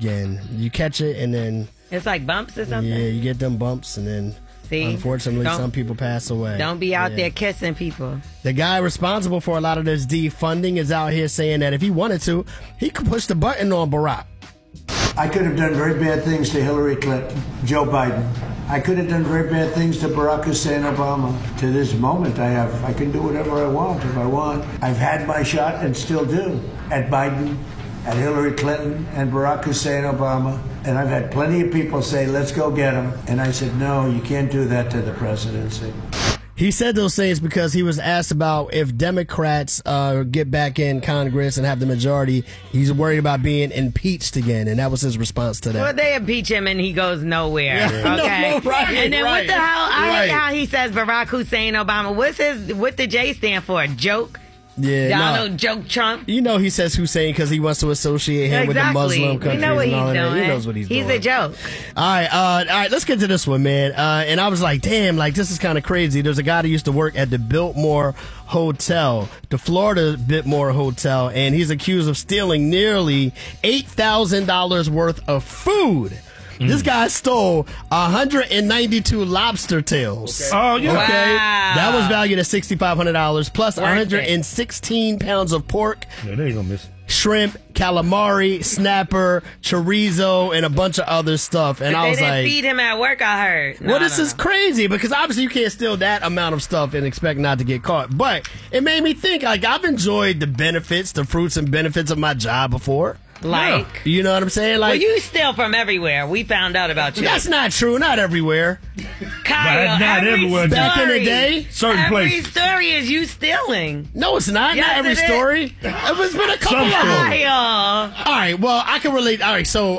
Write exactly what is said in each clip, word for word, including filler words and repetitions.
again. You catch it, and then it's like bumps or something. Yeah, you get them bumps, and then See? unfortunately, some people pass away. Don't be out yeah. there kissing people. The guy responsible for a lot of this defunding is out here saying that if he wanted to, he could push the button on Barack. I could have done very bad things to Hillary Clinton, Joe Biden. I could have done very bad things to Barack Hussein Obama. To this moment, I have. I can do whatever I want if I want. I've had my shot and still do at Biden, at Hillary Clinton, and Barack Hussein Obama. And I've had plenty of people say, let's go get him. And I said, no, you can't do that to the presidency. He said those things because he was asked about if Democrats uh, get back in Congress and have the majority, he's worried about being impeached again, and that was his response to that. Well, they impeach him and he goes nowhere. Yeah. Okay, no, right, and then right, what the hell? I right. hate how he says Barack Hussein Obama. What's his? What the J stand for? Joke. Yeah, Donald no. Joke Trump. You know he says Hussein because he wants to associate him exactly. with the Muslim countries. We know what and all he's that. doing. He knows what he's, he's doing. He's a joke. All right, uh, all right. Let's get to this one, man. Uh, and I was like, damn, like this is kind of crazy. There's a guy that used to work at the Biltmore Hotel, the Florida Biltmore Hotel, and he's accused of stealing nearly eight thousand dollars worth of food. Mm. This guy stole one hundred ninety-two lobster tails. Okay. Oh, yeah. Okay. Wow. That was valued at sixty-five hundred dollars plus Worth one hundred it. sixteen pounds of pork. Yeah, they ain't gonna miss it. Shrimp, calamari, snapper, chorizo, and a bunch of other stuff. And But I they was didn't like, feed him at work, I heard. No, well, this no, is no. crazy because obviously you can't steal that amount of stuff and expect not to get caught. But it made me think, like, I've enjoyed the benefits, the fruits and benefits of my job before. Like, Yeah. You know what I'm saying? Like, well, you steal from everywhere. We found out about you. That's not true. Not everywhere. Kyle, Not- not every everywhere. story, Back in the day, certain every places. story is you stealing. No, it's not. Yes, not every it is. story. It's been a couple Some of them. stories. Kyle, All right. Well, I can relate. All right. So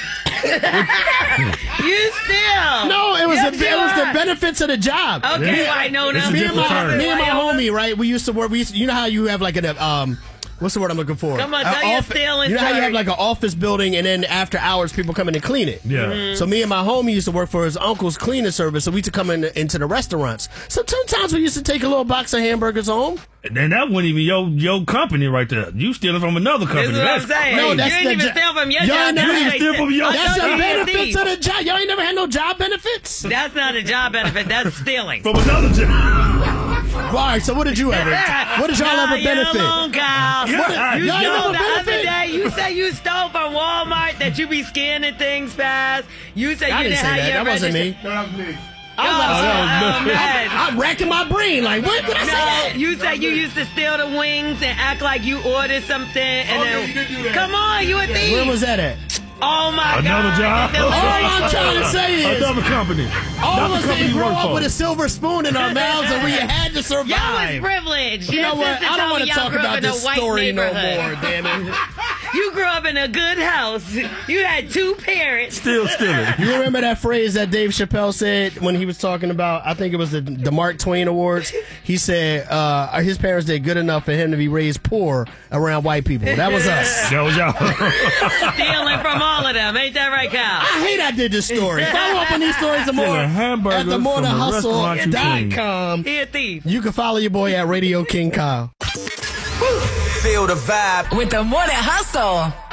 you steal. no, it was Yes, the you it was the are. benefits of the job. Okay, Yeah. I know It's now. a Me and, different my, term. me and my homie, right? We used to work. We used to, you know how you have like a um. What's the word I'm looking for? Come on, An tell your offi- stealing You know how you story. have like an office building, and then after hours, people come in and clean it. Yeah. Mm-hmm. So me and my homie used to work for his uncle's cleaning service, so we used to come in into the restaurants. So sometimes we used to take a little box of hamburgers home. And that wasn't even your your company right there. You stealing from another company. This is what I'm That's saying. No, crazy. that's you ain't the even jo- steal from your Y'all job. ain't never That's even like steal that. from your- I That's thought the you had benefits thieves. of the job. Y'all ain't never had no job benefits. That's not a job benefit. That's stealing. From another job. All right, so what did you ever? What did y'all Nah, ever you're benefit? alone, Kyle. Yeah, You y'all stole never the other benefit? day. You said you stole from Walmart that you be scanning things fast. You said I you didn't say have that. your That wasn't me. register- I was like, Oh, oh, man. I'm racking my brain. Like, what did I say? No, that? you said you used to steal the wings and act like you ordered something, and Okay, then you did do that. come on, you a thief. Where was that at? Oh my Another God! job? All I'm trying to say is, Another company. all Not of the us company didn't you grow work up for. with a silver spoon in our mouths, and we had to Y'all was survive. privileged. You Your know what? sister I don't told want me to y'all talk grew up about in a this white story no neighborhood. more. Damn it! You grew up in a good house. You had two parents. Still stealing. You remember that phrase that Dave Chappelle said when he was talking about, I think it was the, the Mark Twain Awards? He said uh, his parents did good enough for him to be raised poor around white people. That was us. That was y'all. Stealing from all of them. Ain't that right, Kyle? I hate I did this story. Follow up on these stories some more Stealing at hamburgers the morning from a hustle restaurant you dot clean. com. He a thief. You can follow your boy at Radio King Kyle. Feel the vibe with the Morning Hustle.